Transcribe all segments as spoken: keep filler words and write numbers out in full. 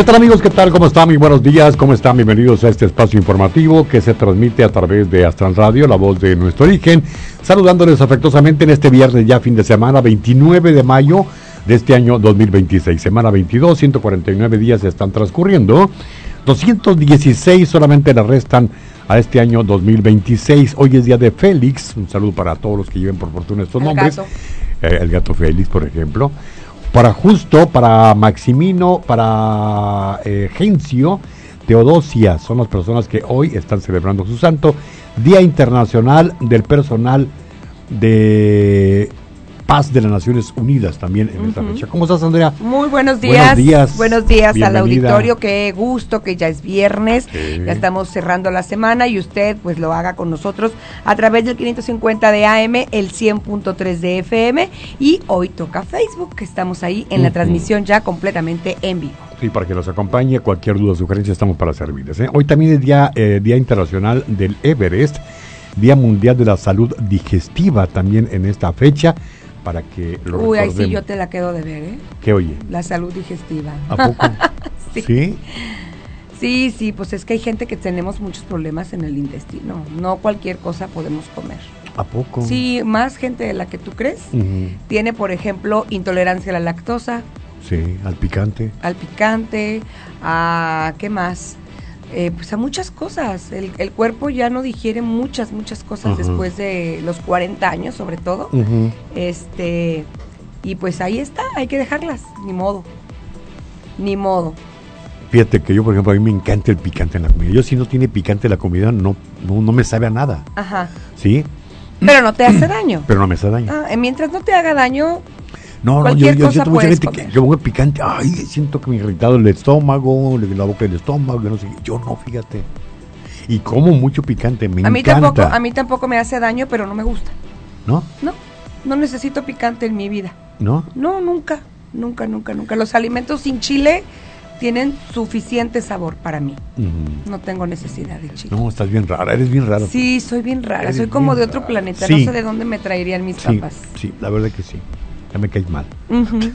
¿Qué tal, amigos? ¿Qué tal? ¿Cómo están? Muy buenos días. ¿Cómo están? Bienvenidos a este espacio informativo que se transmite a través de Astral Radio, la voz de nuestro origen. Saludándoles afectuosamente en este viernes, ya fin de semana, veintinueve de mayo de este año dos mil veintiséis. Semana veintidós, ciento cuarenta y nueve días están transcurriendo. doscientos dieciséis solamente le restan a este año dos mil veintiséis. Hoy es día de Félix. Un saludo para todos los que lleven por fortuna estos el nombres. Gato. Eh, el gato Félix, por ejemplo. Para Justo, para Maximino, para eh, Gencio, Teodosia, son las personas que hoy están celebrando su santo. Día Internacional del Personal de Paz de las Naciones Unidas también en uh-huh. esta fecha. ¿Cómo estás, Andrea? Muy buenos días. Buenos días. Buenos días al auditorio. Qué gusto que ya es viernes. Sí. Ya estamos cerrando la semana y usted pues lo haga con nosotros a través del quinientos cincuenta de A M, el cien punto tres de F M, y hoy toca Facebook, que estamos ahí en uh-huh. la transmisión ya completamente en vivo. Sí, para que nos acompañe, cualquier duda o sugerencia estamos para servirles, ¿eh? Hoy también es día, eh, día Internacional del Everest, Día Mundial de la Salud Digestiva también en esta fecha. Para que lo Uy, recordemos. Ahí sí yo te la quedo de ver, ¿eh? ¿Qué oye? La salud digestiva. ¿A poco? sí. ¿Sí? Sí, sí, pues es que hay gente que tenemos muchos problemas en el intestino. No cualquier cosa podemos comer. ¿A poco? Sí, más gente de la que tú crees. Uh-huh. Tiene, por ejemplo, intolerancia a la lactosa. Sí, al picante. Al picante, a... ¿qué más? Eh, pues a muchas cosas. El, el cuerpo ya no digiere muchas, muchas cosas uh-huh. después de los cuarenta años, sobre todo. Uh-huh. Este, y pues ahí está, hay que dejarlas, ni modo. Ni modo. Fíjate que yo, por ejemplo, a mí me encanta el picante en la comida. Yo si no tiene picante la comida, no, no, no me sabe a nada. Ajá. ¿Sí? Pero no te hace daño. Pero no me hace daño. Ah, mientras no te haga daño... No, no, yo, yo siento mucha gente que, que pongo picante, ay, siento que me ha irritado el estómago, la boca del estómago, no sé qué. Yo no, fíjate. Y como mucho picante, me a mí encanta. Tampoco, a mí tampoco me hace daño, pero no me gusta. ¿No? No, no necesito picante en mi vida. ¿No? No, nunca, nunca, nunca, nunca. Los alimentos sin chile tienen suficiente sabor para mí. Uh-huh. No tengo necesidad de chile. No, estás bien rara, eres bien rara. Sí, soy bien rara, eres soy como de otro rara. planeta, sí. No sé de dónde me traerían mis sí, papas. Sí, la verdad que sí. Ya me caes mal. Uh-huh.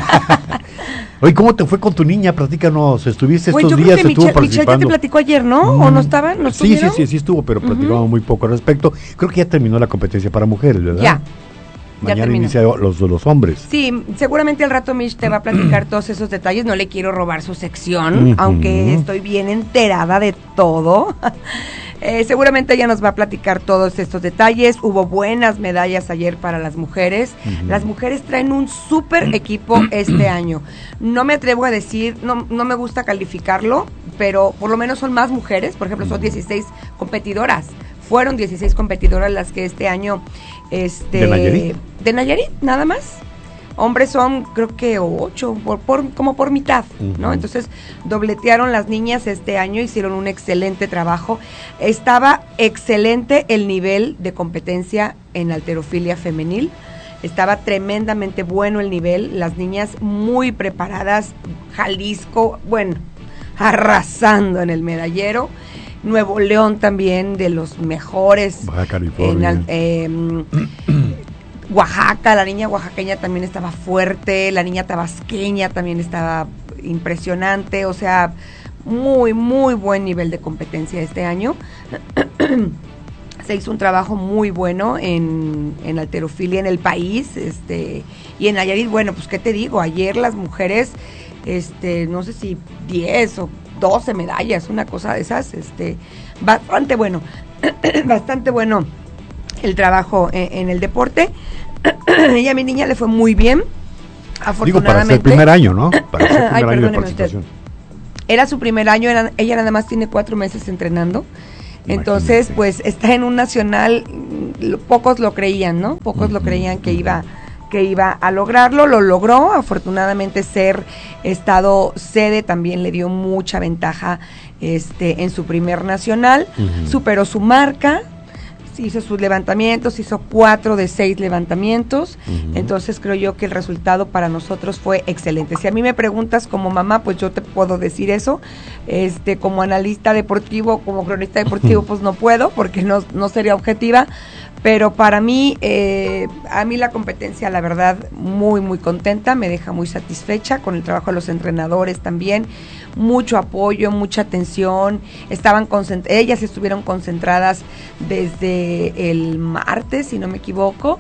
Oye, ¿cómo te fue con tu niña? Platícanos, estuviste estos pues días, estuvo Michelle, participando. Michelle ya te platicó ayer, ¿no? Mm. ¿O no estaban? ¿No sí, sí, sí, sí estuvo, pero platicamos uh-huh. muy poco al respecto. Creo que ya terminó la competencia para mujeres, ¿verdad? Ya. Mañana inicia los de los hombres. Sí, seguramente al rato Mish te va a platicar todos esos detalles. No le quiero robar su sección, uh-huh. aunque estoy bien enterada de todo. Eh, seguramente ella nos va a platicar todos estos detalles. Hubo buenas medallas ayer para las mujeres. Uh-huh. Las mujeres traen un súper equipo este año. No me atrevo a decir, no, no me gusta calificarlo, pero por lo menos son más mujeres. Por ejemplo, son dieciséis competidoras. Fueron dieciséis competidoras las que este año... Este, ¿De Nayarit? De Nayarit, nada más. Hombres son, creo que ocho, por, por, como por mitad, uh-huh. ¿no? Entonces, dobletearon las niñas este año, hicieron un excelente trabajo. Estaba excelente el nivel de competencia en halterofilia femenil. Estaba tremendamente bueno el nivel. Las niñas muy preparadas. Jalisco, bueno, arrasando en el medallero. Nuevo León también, de los mejores. Baja California. En, eh, Oaxaca, la niña oaxaqueña también estaba fuerte, la niña tabasqueña también estaba impresionante, o sea, muy, muy buen nivel de competencia este año. Se hizo un trabajo muy bueno en, en halterofilia en el país, este, y en Nayarit, bueno, pues qué te digo, ayer las mujeres, este, no sé si diez o doce medallas, una cosa de esas, este, bastante bueno, bastante bueno el trabajo en, en el deporte. Y a mi niña le fue muy bien, afortunadamente. Digo, para ser el primer año, ¿no? Para ser el primer Ay, año de participación. Usted. Era su primer año, era, ella nada más tiene cuatro meses entrenando. Entonces, imagínate. Pues está en un nacional, pocos lo creían, ¿no? Pocos uh-huh, lo creían que uh-huh. iba que iba a lograrlo, lo logró. Afortunadamente ser estado sede también le dio mucha ventaja este en su primer nacional, uh-huh. superó su marca, hizo sus levantamientos, hizo cuatro de seis levantamientos, uh-huh. entonces creo yo que el resultado para nosotros fue excelente. Si a mí me preguntas como mamá, pues yo te puedo decir eso, este como analista deportivo, como cronista deportivo, uh-huh. pues no puedo, porque no, no sería objetiva, Pero para mí, eh, a mí la competencia, la verdad, muy, muy contenta, me deja muy satisfecha con el trabajo de los entrenadores también, mucho apoyo, mucha atención, estaban concent- ellas estuvieron concentradas desde el martes, si no me equivoco,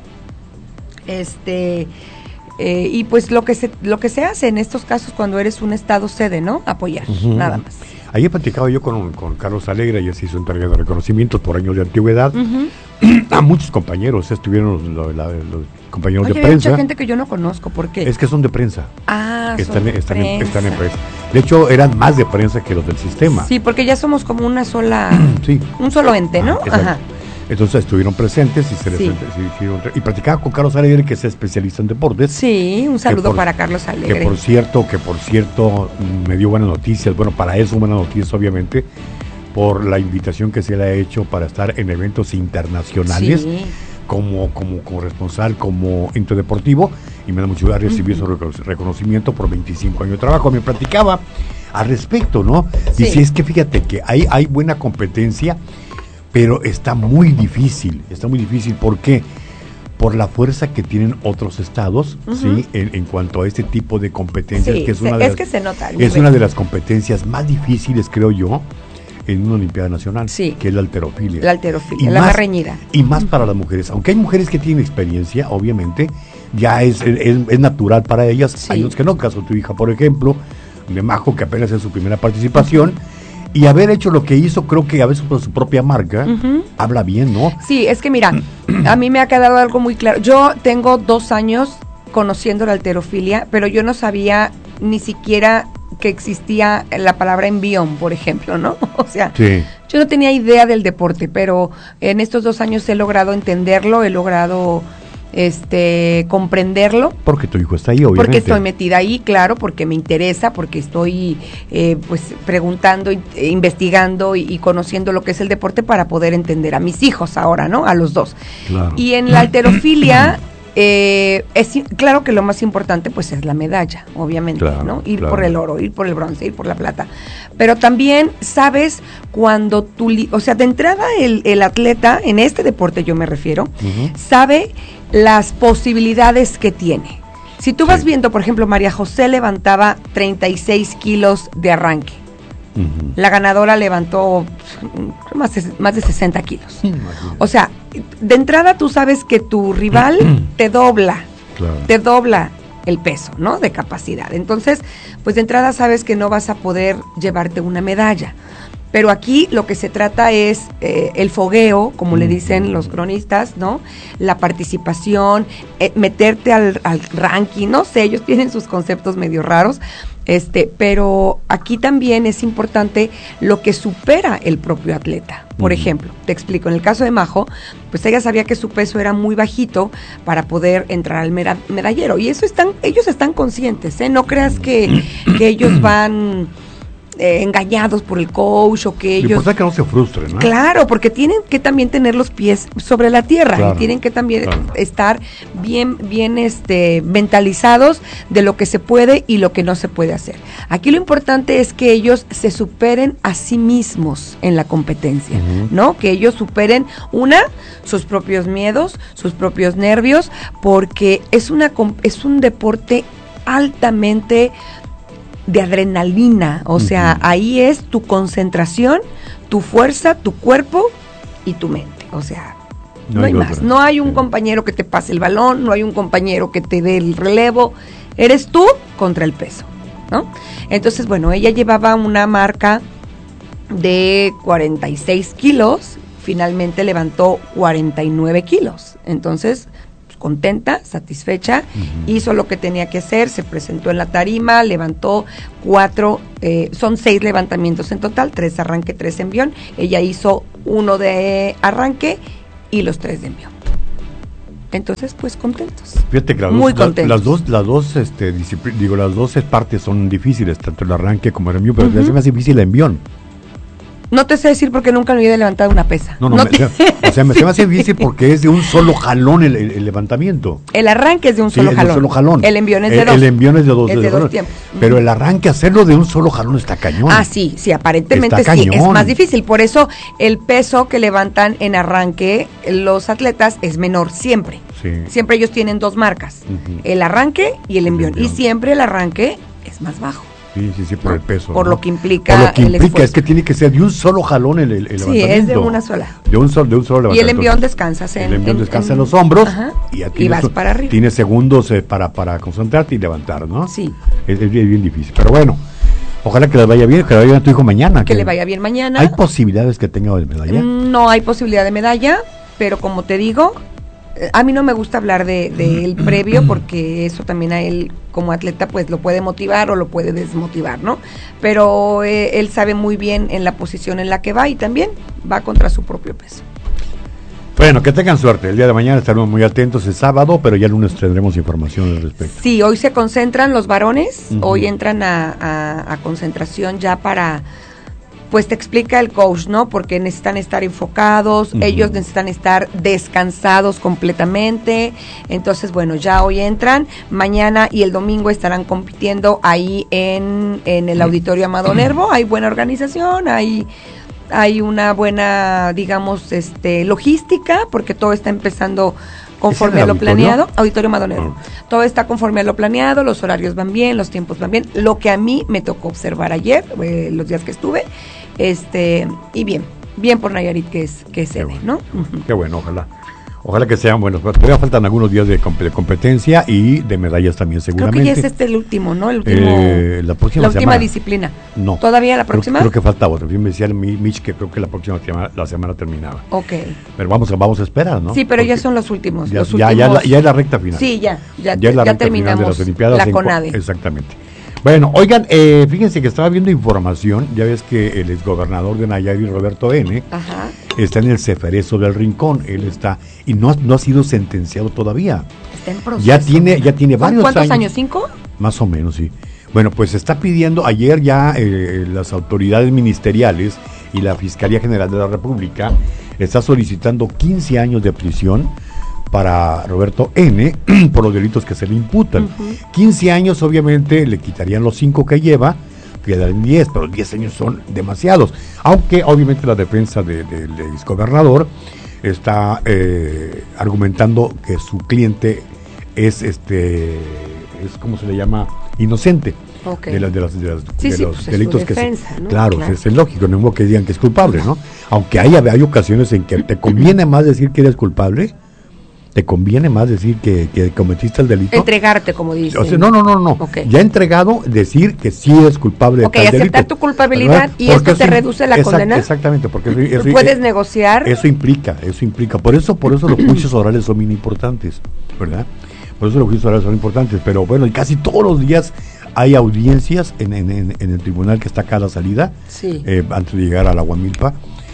este... Eh, y pues lo que se lo que se hace en estos casos cuando eres un estado sede, ¿no? Apoyar, uh-huh. nada más. Ahí he platicado yo con, con Carlos Alegre, y así su entrega de reconocimientos por años de antigüedad. Uh-huh. A muchos compañeros, estuvieron los, la, los compañeros Oye, de prensa. Hay mucha gente que yo no conozco, ¿por qué? Es que son de prensa. Ah, están, son de están, prensa. En, están en prensa. De hecho, eran más de prensa que los del sistema. Sí, porque ya somos como una sola, sí. un solo ente, ¿no? Ah, Ajá. Entonces estuvieron presentes y se les sí. y platicaba con Carlos Alegre, que es especialista en deportes. Sí, un saludo por, para Carlos Alegre. Que por cierto, que por cierto me dio buenas noticias, bueno, para eso buenas noticias obviamente, por la invitación que se le ha hecho para estar en eventos internacionales sí. como, como corresponsal, como ente deportivo, y me da mucho gusto recibir uh-huh. su reconocimiento por veinticinco años de trabajo. Me platicaba al respecto, ¿no? Sí. Y si es que fíjate que hay, hay buena competencia, pero está muy difícil, está muy difícil, ¿por qué? Por la fuerza que tienen otros estados, uh-huh. ¿sí? En, en cuanto a este tipo de competencias, sí, que es, se, una, de es las, que se nota es una de las competencias más difíciles, creo yo, en una Olimpiada Nacional, sí. que es la halterofilia. La halterofilia, la más reñida. Y más uh-huh. para las mujeres, aunque hay mujeres que tienen experiencia, obviamente, ya es, es, es natural para ellas, sí. hay otros que no, caso de tu hija, por ejemplo, de Majo, que apenas es su primera participación, uh-huh. y haber hecho lo que hizo, creo que a veces por su propia marca, uh-huh. habla bien, ¿no? Sí, es que mira, a mí me ha quedado algo muy claro. Yo tengo dos años conociendo la halterofilia, pero yo no sabía ni siquiera que existía la palabra envión, por ejemplo, ¿no? O sea, sí. yo no tenía idea del deporte, pero en estos dos años he logrado entenderlo, he logrado... este comprenderlo. Porque tu hijo está ahí, obviamente. Porque estoy metida ahí, claro, porque me interesa, porque estoy eh, pues preguntando, e investigando y, y conociendo lo que es el deporte para poder entender a mis hijos ahora, ¿no? A los dos. Claro. Y en la halterofilia, eh, es claro que lo más importante pues es la medalla, obviamente, claro, ¿no? Ir claro. por el oro, ir por el bronce, ir por la plata. Pero también, ¿sabes? Cuando tú, o sea, de entrada el, el atleta, en este deporte yo me refiero, uh-huh. sabe las posibilidades que tiene. Si tú vas sí. viendo, por ejemplo, María José levantaba treinta y seis kilos de arranque. Uh-huh. La ganadora levantó más de, más de sesenta kilos. Sí, o sea, de entrada tú sabes que tu rival te dobla, claro. te dobla el peso, ¿no? De capacidad. Entonces, pues de entrada sabes que no vas a poder llevarte una medalla. Pero aquí lo que se trata es eh, el fogueo, como uh-huh. le dicen los cronistas, ¿no? La participación, eh, meterte al, al ranking, no sé, ellos tienen sus conceptos medio raros, este, pero aquí también es importante lo que supera el propio atleta. Por uh-huh. ejemplo, te explico, en el caso de Majo, pues ella sabía que su peso era muy bajito para poder entrar al meda- medallero, y eso están, ellos están conscientes, ¿eh? No creas que, que ellos van... Eh, engañados por el coach o que ellos... Lo que no se frustren, ¿no? Claro, porque tienen que también tener los pies sobre la tierra, claro, y tienen que también claro. estar bien, bien este, mentalizados de lo que se puede y lo que no se puede hacer. Aquí lo importante es que ellos se superen a sí mismos en la competencia, uh-huh. ¿no? Que ellos superen, una, sus propios miedos, sus propios nervios, porque es, una, es un deporte altamente... de adrenalina, o sea, uh-huh. ahí es tu concentración, tu fuerza, tu cuerpo y tu mente, o sea, no, no hay más, no hay un sí. compañero que te pase el balón, no hay un compañero que te dé el relevo, eres tú contra el peso, ¿no? Entonces, bueno, ella llevaba una marca de cuarenta y seis kilos, finalmente levantó cuarenta y nueve kilos, entonces... contenta, satisfecha, uh-huh. hizo lo que tenía que hacer, se presentó en la tarima, levantó cuatro, eh, son seis levantamientos en total, tres arranque, tres envión, ella hizo uno de arranque y los tres de envión. Entonces, pues contentos. Fíjate que las muy dos, contentos. Las dos, las dos, este, digo, las dos partes son difíciles, tanto el arranque como el envión, pero uh-huh. es más difícil el envión. No te sé decir porque nunca me había levantado una pesa. No, no, no me, te... o sea, me se me hace difícil porque es de un solo jalón el, el, el levantamiento. El arranque es de un sí, solo, es jalón. de un solo jalón. El envión es de el, dos. El envión es de dos. Es de, de dos dos tiempos. Pero el arranque, hacerlo de un solo jalón está cañón. Ah, sí, sí, aparentemente está sí, cañón. es más difícil. Por eso el peso que levantan en arranque los atletas es menor siempre. Sí. Siempre ellos tienen dos marcas, uh-huh. el arranque y el envión. el envión. Y siempre el arranque es más bajo. Sí, sí, sí, por el peso. Por ¿no? lo que implica Por lo que el implica, esfuerzo. Es que tiene que ser de un solo jalón el, el, el sí, levantamiento. es de una sola. De un, sol, de un solo levantamiento. Y el envión descansas en... El envión en, descansa en, en los hombros. Ajá, y, ya y vas un, para arriba. Tienes segundos eh, para, para concentrarte y levantar, ¿no? Sí. Es, es bien, bien difícil, pero bueno. Ojalá que le vaya bien, que le vaya bien a tu hijo mañana. Que, que le vaya bien mañana. ¿Hay posibilidades que tenga de medalla? No hay posibilidad de medalla, pero como te digo... A mí no me gusta hablar de, de él previo porque eso también a él como atleta pues lo puede motivar o lo puede desmotivar, ¿no? Pero eh, él sabe muy bien en la posición en la que va y también va contra su propio peso. Bueno, que tengan suerte. El día de mañana estaremos muy atentos, es sábado, pero ya el lunes tendremos información al respecto. Sí, hoy se concentran los varones, uh-huh. hoy entran a, a, a concentración ya para... Pues te explica el coach, ¿no? Porque necesitan estar enfocados, uh-huh. ellos necesitan estar descansados completamente. Entonces, bueno, ya hoy entran, mañana y el domingo estarán compitiendo ahí en, en el Auditorio Amado Nervo. Hay buena organización, hay, hay una buena, digamos, este logística, porque todo está empezando conforme a lo auditorio? planeado. Auditorio Amado Nervo. Uh-huh. Todo está conforme a lo planeado, los horarios van bien, los tiempos van bien. Lo que a mí me tocó observar ayer, eh, los días que estuve, este y bien, bien por Nayarit que es que es sede, bueno, ¿no? Uh-huh. Qué bueno, ojalá. Ojalá que sean buenos. Todavía faltan algunos días de, comp- de competencia y de medallas también seguramente. Creo que ya es este el último, ¿no? El último, eh, la próxima, la última semana. disciplina. No. ¿Todavía la próxima? Creo, creo que falta otra. Me decía Mitch que creo que la próxima semana, la semana terminaba. Ok. Pero vamos, vamos a esperar, ¿no? Sí, pero Porque ya son los últimos. Ya, los ya, últimos... ya, la, ya es la recta final. Sí, ya. Ya, ya, es la ya recta terminamos final de las Olimpiadas. la en, CONADE. Exactamente. Bueno, oigan, eh, fíjense que estaba viendo información, ya ves que el exgobernador de Nayarit, Roberto N., Ajá. está en el Ceferezo del Rincón, él está, y no, no ha sido sentenciado todavía. Está en proceso. Ya tiene, ya tiene varios ¿Cuántos años. años? ¿Cinco? Más o menos, sí. Bueno, pues está pidiendo, ayer ya eh, las autoridades ministeriales y la Fiscalía General de la República está solicitando quince años de prisión para Roberto N. por los delitos que se le imputan. Uh-huh. quince años obviamente le quitarían los cinco que lleva, quedan diez, pero diez años son demasiados. Aunque obviamente la defensa del de, de exgobernador está eh, argumentando que su cliente es, este, es ¿cómo se le llama? Inocente. Okay. De, la, de, las, de, las, sí, de sí, los pues delitos es defensa, que se, ¿no? claro, claro. Es, es lógico, no es que digan que es culpable, ¿no? Aunque hay, hay ocasiones en que te conviene más decir que eres culpable, te conviene más decir que, que cometiste el delito. Entregarte, como dices. O sea, no, no, no, no. Okay. Ya entregado, decir que sí eres culpable de okay, tal delito. Ok, aceptar tu culpabilidad, ¿verdad? Y porque esto te reduce la exact, condena. Exactamente, porque eso, eso, puedes eso, negociar. Eso implica, eso implica. Por eso, por eso los juicios orales son bien importantes, ¿verdad? Por eso los juicios orales son importantes. Pero bueno, y casi todos los días hay audiencias en, en, en, en el tribunal que está acá a la salida, sí. eh, antes de llegar a la Guamilpa.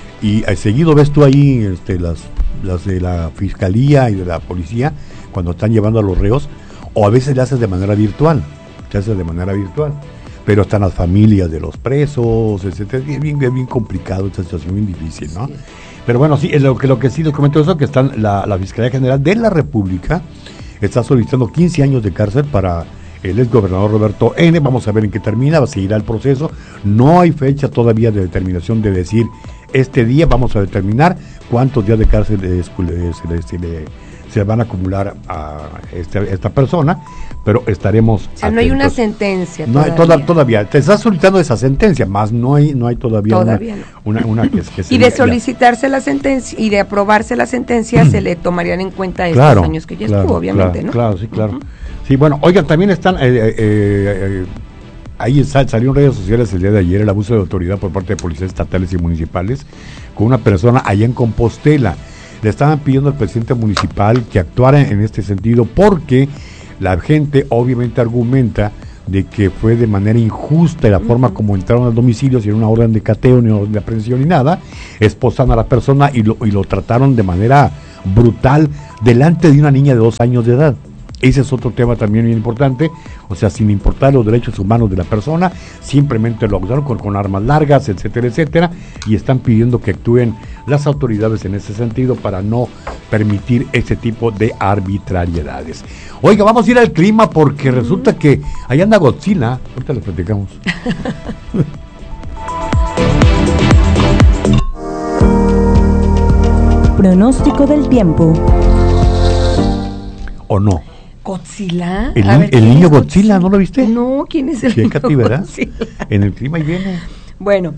Y eh, seguido ves tú ahí este, las, las de la fiscalía y de la policía cuando están llevando a los reos, o a veces le haces de manera virtual, te haces de manera virtual, pero están las familias de los presos, etcétera. Es bien, bien, bien complicado, esta situación bien difícil, ¿no? Sí. Pero bueno, sí, lo que, lo que sí les comento eso, que están la, la Fiscalía General de la República está solicitando quince años de cárcel para el exgobernador Roberto N. Vamos a ver en qué termina, va a seguir el proceso. No hay fecha todavía de determinación de decir este día vamos a determinar cuántos días de cárcel es, se, le, se, le, se van a acumular a este, esta persona, pero estaremos. O sea, no hay una sentencia. No hay toda, todavía. Te está solicitando esa sentencia, más no hay, no hay todavía, todavía una, no. una, una que, que y de solicitarse la sentencia y de aprobarse la sentencia, se le tomarían en cuenta estos claro, años que ya claro, estuvo, obviamente, claro, ¿no? Claro, sí, claro. Uh-huh. Sí, bueno, oigan, también están, eh, eh, eh, ahí sal, salió en redes sociales el día de ayer el abuso de autoridad por parte de policías estatales y municipales con una persona allá en Compostela. Le estaban pidiendo al presidente municipal que actuara en este sentido porque la gente obviamente argumenta de que fue de manera injusta la uh-huh. forma como entraron al domicilio, sin una orden de cateo, ni orden de aprehensión, ni nada, esposan a la persona y lo, y lo trataron de manera brutal delante de una niña de dos años de edad. Ese es otro tema también bien importante, o sea, sin importar los derechos humanos de la persona, simplemente lo acusaron con, con armas largas, etcétera, etcétera, y están pidiendo que actúen las autoridades en ese sentido para no permitir ese tipo de arbitrariedades. Oiga, vamos a ir al clima porque mm. resulta que allá anda Godzilla, ahorita lo platicamos. Pronóstico del tiempo. ¿O no? ¿Godzilla? El, A ver, el ¿quién niño es Godzilla, ¿no lo viste? No, ¿quién es el Sí, niño Katy, ¿verdad? Godzilla? En el clima y viene. Bueno,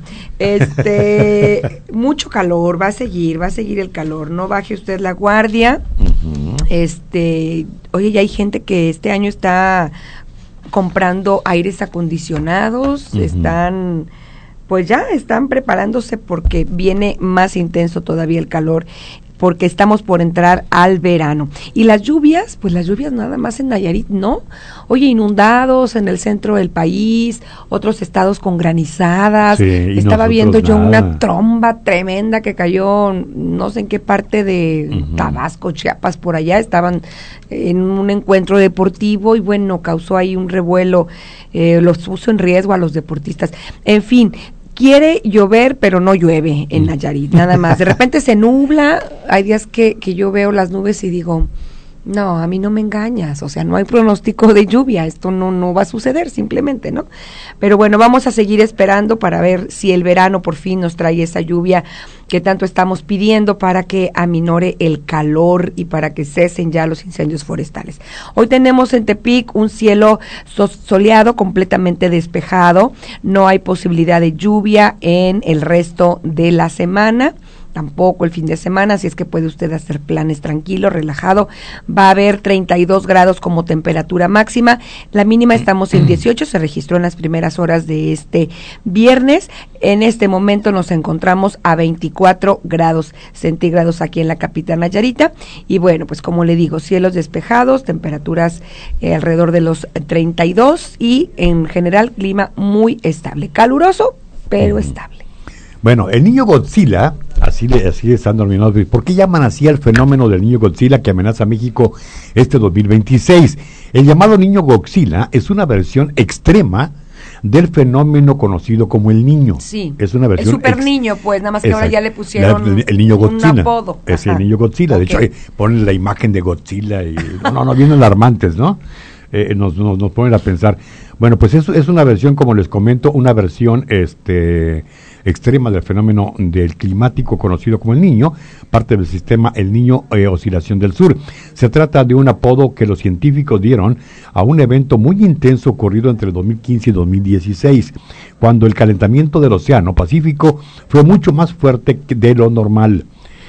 este, mucho calor, va a seguir, va a seguir el calor, no baje usted la guardia. Uh-huh. Este, oye, ya hay gente que este año está comprando aires acondicionados, uh-huh. están, pues ya están preparándose porque viene más intenso todavía el calor, porque estamos por entrar al verano. Y las lluvias, pues las lluvias nada más en Nayarit, ¿no? Oye, inundados en el centro del país, otros estados con granizadas. Sí, estaba viendo yo nada. una tromba tremenda que cayó, no sé en qué parte de uh-huh. Tabasco, Chiapas, por allá, estaban en un encuentro deportivo y bueno, causó ahí un revuelo, eh, los puso en riesgo a los deportistas. En fin, quiere llover, pero no llueve en Nayarit, nada más. De repente se nubla, hay días que, que yo veo las nubes y digo, no, a mí no me engañas, o sea, no hay pronóstico de lluvia, esto no, no va a suceder simplemente, ¿no? Pero bueno, vamos a seguir esperando para ver si el verano por fin nos trae esa lluvia que tanto estamos pidiendo para que aminore el calor y para que cesen ya los incendios forestales. Hoy tenemos en Tepic un cielo so- soleado, completamente despejado, no hay posibilidad de lluvia en el resto de la semana, tampoco el fin de semana, así es que puede usted hacer planes tranquilo, relajado. Va a haber treinta y dos grados como temperatura máxima, la mínima estamos en dieciocho, se registró en las primeras horas de este viernes. En este momento nos encontramos a veinticuatro grados centígrados aquí en la capital Nayarita, y bueno, pues como le digo, cielos despejados, temperaturas eh, alrededor de los treinta y dos, y en general clima muy estable, caluroso, pero estable. Bueno, el niño Godzilla, así le así están denominados. ¿Por qué llaman así al fenómeno del niño Godzilla que amenaza a México este dos mil veintiséis? El llamado niño Godzilla es una versión extrema del fenómeno conocido como el niño. Sí, es una versión el super ex- niño, pues, nada más que Exacto. ahora ya le pusieron la, el, el niño Godzilla, un apodo. Es Ajá. el niño Godzilla. De Okay. hecho, eh, ponen la imagen de Godzilla y no, no, no, bien alarmantes, ¿no? Eh, nos, nos, nos ponen a pensar. Bueno, pues eso es una versión, como les comento, una versión este extrema del fenómeno del climático conocido como el Niño, parte del sistema El Niño eh, Oscilación del Sur. Se trata de un apodo que los científicos dieron a un evento muy intenso ocurrido entre dos mil quince y dos mil dieciséis, cuando el calentamiento del Océano Pacífico fue mucho más fuerte que de lo normal.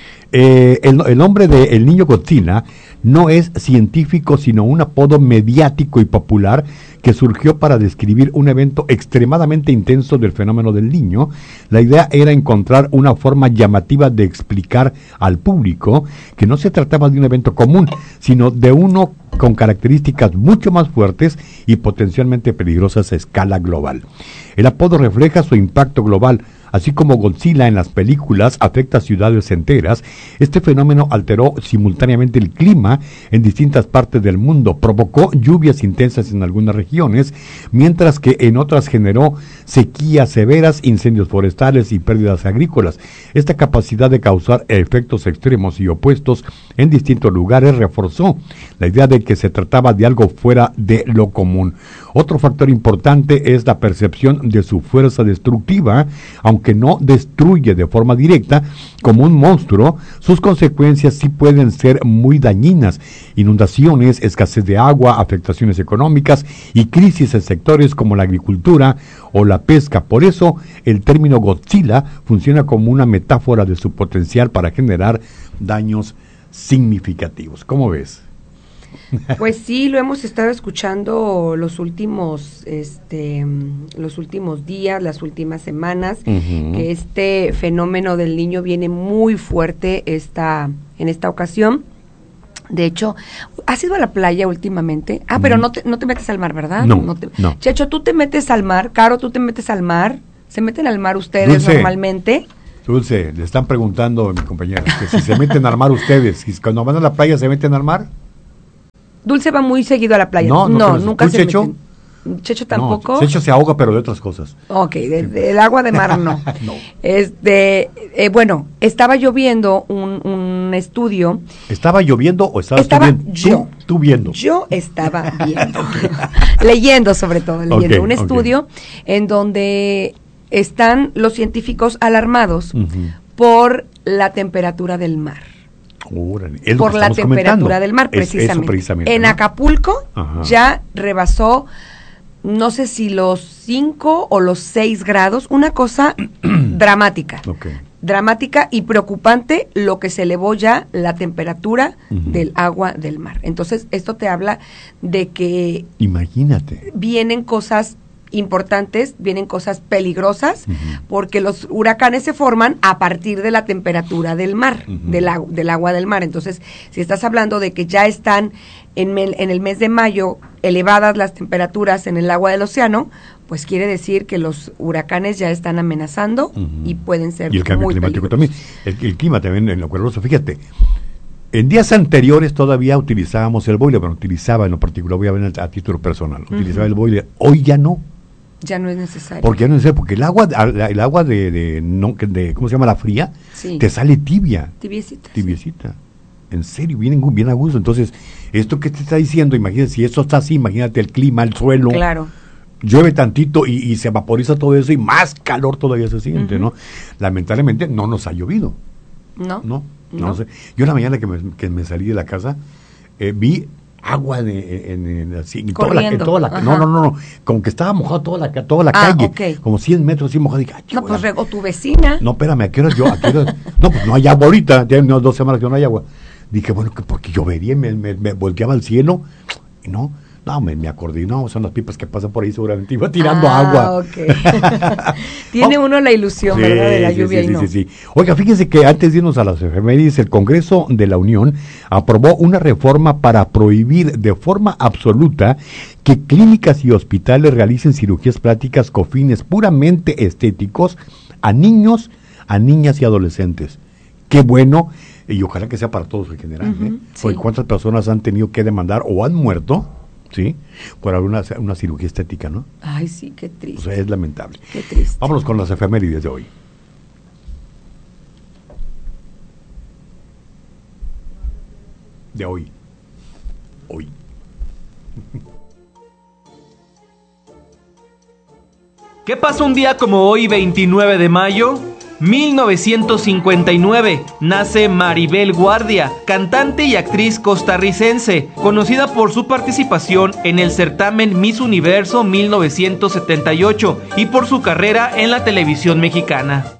Eh, el, el nombre de El Niño Godzilla no es científico, sino un apodo mediático y popular que surgió para describir un evento extremadamente intenso del fenómeno del Niño. La idea era encontrar una forma llamativa de explicar al público que no se trataba de un evento común, sino de uno con características mucho más fuertes y potencialmente peligrosas a escala global. El apodo refleja su impacto global. Así como Godzilla en las películas afecta a ciudades enteras, este fenómeno alteró simultáneamente el clima en distintas partes del mundo, provocó lluvias intensas en algunas regiones, mientras que en otras generó sequías severas, incendios forestales y pérdidas agrícolas. Esta capacidad de causar efectos extremos y opuestos en distintos lugares reforzó la idea de que se trataba de algo fuera de lo común. Otro factor importante es la percepción de su fuerza destructiva, aunque que no destruye de forma directa como un monstruo, sus consecuencias sí pueden ser muy dañinas: inundaciones, escasez de agua, afectaciones económicas y crisis en sectores como la agricultura o la pesca. Por eso el término Godzilla funciona como una metáfora de su potencial para generar daños significativos. ¿Cómo ves? Pues sí, lo hemos estado escuchando los últimos, este, los últimos días, las últimas semanas, uh-huh. que este fenómeno del Niño viene muy fuerte esta, en esta ocasión. De hecho, ¿has ido a la playa últimamente? Ah, pero no te, no te metes al mar, ¿verdad? No, no, te, no. Checho, ¿tú te metes al mar? Caro, ¿tú te metes al mar? ¿Se meten al mar ustedes Dulce. normalmente? Dulce, le están preguntando a mi compañera que si se meten al mar ustedes, si cuando van a la playa se meten al mar. Dulce va muy seguido a la playa. No, no, no pero nunca ¿tú, se Checho? meten. Checho tampoco. No, Checho se ahoga, pero de otras cosas. Ok, del de, agua de mar no. No. Este, eh, bueno, estaba yo viendo un, un estudio. ¿Estaba lloviendo o estabas Estaba tú viendo? yo. Tú, tú viendo. Yo estaba viendo. Leyendo sobre todo, leyendo. Okay, un estudio okay. en donde están los científicos alarmados Uh-huh. por la temperatura del mar. Órale, es lo Por que la estamos temperatura comentando. del mar, Es- precisamente. eso precisamente, En ¿no? Acapulco Ajá. ya rebasó, no sé si los cinco o los seis grados, una cosa dramática. Ok. Dramática y preocupante lo que se elevó ya la temperatura Ujú. del agua del mar. Entonces, esto te habla de que Imagínate. vienen cosas importantes, vienen cosas peligrosas, Ujú. porque los huracanes se forman a partir de la temperatura del mar, Ujú. del, agu- del agua del mar. Entonces, si estás hablando de que ya están en, mel- en el mes de mayo elevadas las temperaturas en el agua del océano, pues quiere decir que los huracanes ya están amenazando Ujú. y pueden ser Y el cambio muy climático peligrosos. también. El, el clima también en lo cuervoso. Fíjate, en días anteriores todavía utilizábamos el boiler, bueno, utilizaba en lo particular, voy a ver a título personal, utilizaba el boiler. Hoy ya no. Ya no es necesario. Porque ya no sé, porque el agua, el agua de, de, no, de ¿cómo se llama? La fría, Sí. te sale tibia, Tibiecita. tibiecita. En serio, vienen bien a gusto. Entonces, esto que te está diciendo, imagínate, si eso está así, imagínate el clima, el suelo. Claro. Llueve tantito y, y se vaporiza todo eso y más calor todavía se siente, Ujú. ¿no? Lamentablemente no nos ha llovido, ¿No? ¿no? No, No. sé. Yo la mañana que me, que me salí de la casa, eh, vi agua de, en, en- así, en toda la, en Corriendo. toda la Ajá. no, no, no, no, como que estaba mojado toda la, ca- toda la Ah, calle, ok. como cien metros así mojado. Dije, "Ay, No, güey". pues regó tu vecina. No, espérame, ¿a qué horas yo? ¿A qué horas? No, pues no hay agua ahorita, tiene unas dos semanas que no hay agua. Dije, bueno, que porque llovería, y me, me, me volteaba al cielo, y no, no, me, me acordé, no, son las pipas que pasan por ahí, seguramente iba tirando Ah, agua. ok. Tiene uno la ilusión, Sí, ¿verdad? De la sí, lluvia sí, y sí, no. sí, sí. Oiga, fíjense que antes de irnos a las efemérides, el Congreso de la Unión aprobó una reforma para prohibir de forma absoluta que clínicas y hospitales realicen cirugías plásticas con fines puramente estéticos a niños, a niñas y adolescentes. Qué bueno, y ojalá que sea para todos en general. Ujú, ¿eh? sí. Porque cuántas personas han tenido que demandar o han muerto, ¿sí? Por alguna una cirugía estética, ¿no? Ay, sí, qué O triste. sea, es lamentable. Qué triste. Vámonos con las efemérides de hoy. De hoy. Hoy. ¿Qué pasa un día como hoy, veintinueve de mayo? mil novecientos cincuenta y nueve, nace Maribel Guardia, cantante y actriz costarricense, conocida por su participación en el certamen Miss Universo mil novecientos setenta y ocho y por su carrera en la televisión mexicana.